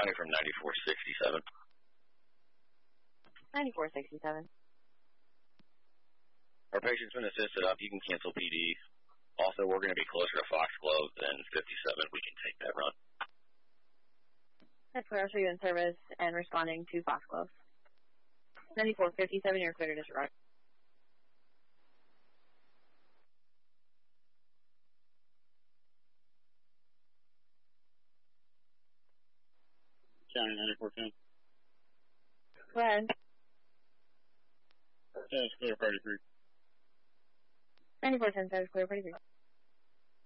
County from 9467. 9467. Our patient's been assisted up. You can cancel PD. Also, we're going to be closer to Foxglove than 57. We can take that run. That's clear. I'll show you in service and responding to Foxglove. 9457, you're clear to disregard. County 9410. Go ahead. Status clear, party 3. 9410, status clear, party 3.